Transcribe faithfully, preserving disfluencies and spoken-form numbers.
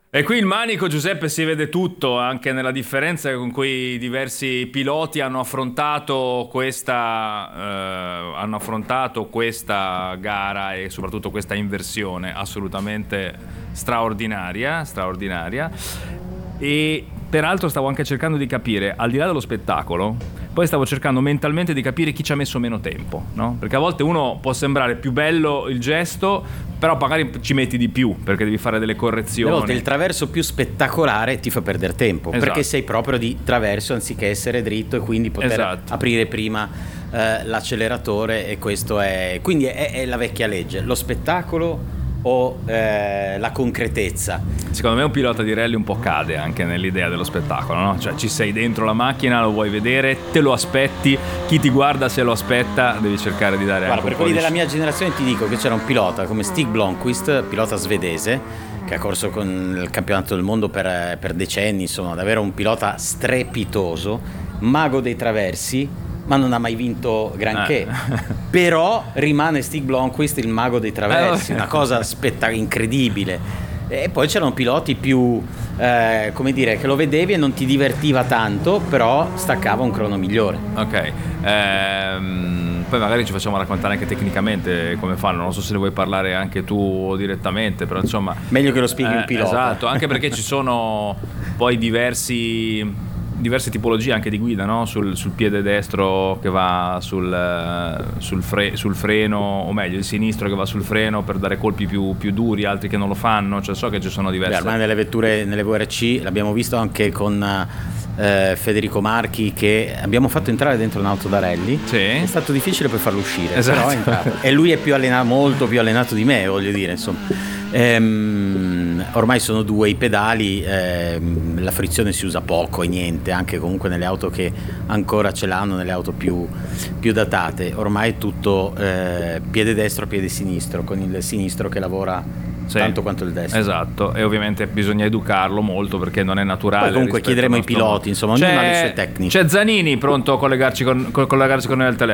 E qui il manico, Giuseppe, si vede tutto, anche nella differenza con cui i diversi piloti hanno affrontato questa, eh, hanno affrontato questa gara e soprattutto questa inversione assolutamente straordinaria, straordinaria. E peraltro stavo anche cercando di capire, al di là dello spettacolo, poi stavo cercando mentalmente di capire chi ci ha messo meno tempo, no? Perché a volte uno può sembrare più bello il gesto, però magari ci metti di più perché devi fare delle correzioni. A volte il traverso più spettacolare ti fa perdere tempo, esatto. Perché sei proprio di traverso anziché essere dritto e quindi poter esatto. aprire prima eh, l'acceleratore, e questo è quindi è, è la vecchia legge: lo spettacolo o eh, la concretezza. Secondo me un pilota di rally un po' cade anche nell'idea dello spettacolo, no? Cioè ci sei dentro la macchina, lo vuoi vedere, te lo aspetti, chi ti guarda se lo aspetta devi cercare di dare. Guarda, anche per un po' quelli di... della mia generazione ti dico che c'era un pilota come Stig Blomqvist, pilota svedese, che ha corso con il campionato del mondo per, per decenni, insomma davvero un pilota strepitoso, mago dei traversi, ma non ha mai vinto granché. Eh. Però rimane Stig Blomqvist il mago dei traversi, eh, una cosa spetta- incredibile. E poi c'erano piloti più, eh, come dire, che lo vedevi e non ti divertiva tanto, però staccava un crono migliore. Ok, ehm, poi magari ci facciamo raccontare anche tecnicamente come fanno, non so se ne vuoi parlare anche tu direttamente, però insomma... Meglio che lo spieghi eh, un pilota. Esatto, anche perché ci sono poi diversi... diverse tipologie anche di guida, no? sul, sul piede destro che va sul, sul, fre, sul freno, o meglio il sinistro che va sul freno per dare colpi più, più duri, altri che non lo fanno, cioè so che ci sono diverse. Beh, ormai nelle vetture, nelle V R C l'abbiamo visto anche con eh, Federico Marchi, che abbiamo fatto entrare dentro un'auto da rally, sì. È stato difficile poi farlo uscire, esatto. Però è entrato. E lui è più allenato, molto più allenato di me, voglio dire, insomma. Ehm, ormai sono due i pedali, ehm, la frizione si usa poco e niente, anche comunque nelle auto che ancora ce l'hanno, nelle auto più, più datate ormai è tutto eh, piede destro, piede sinistro, con il sinistro che lavora sì, tanto quanto il destro. Esatto, e ovviamente bisogna educarlo molto perché non è naturale. Poi comunque chiederemo ai piloti, insomma, ognuno ha le sue tecniche. C'è Zanini pronto a collegarci con, collegarci con noi al telefono.